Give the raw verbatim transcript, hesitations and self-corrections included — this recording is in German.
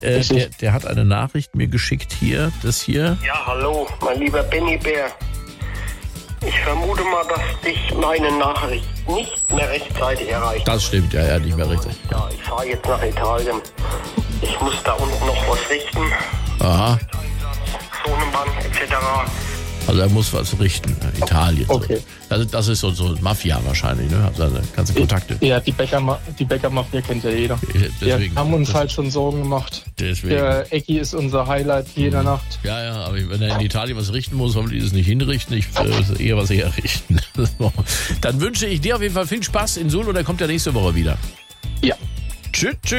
Äh, der, der hat eine Nachricht mir geschickt hier, das hier. Ja, hallo, mein lieber Benny Bär. Ich vermute mal, dass dich meine Nachricht nicht mehr rechtzeitig erreicht. Das stimmt, ja, ja, nicht mehr rechtzeitig. Ja, ich fahre jetzt nach Italien. Ich muss da unten noch was richten. Aha. Sohnemann et cetera. Also er muss was richten, Italien. Okay. So. Also das ist so, so Mafia wahrscheinlich, ne? Hat seine ganzen Kontakte. Ja, die Bäcker, die Bäckermafia kennt ja jeder. Deswegen. Wir haben uns das, halt schon Sorgen gemacht. Deswegen. Der Ecki ist unser Highlight jeder mhm. Nacht. Ja, ja, aber wenn er in Italien was richten muss, hoffentlich es nicht hinrichten. Ich äh, eher was herrichten. Dann wünsche ich dir auf jeden Fall viel Spaß in Suhl und er kommt ja nächste Woche wieder. Ja. Tschüss, tschüss.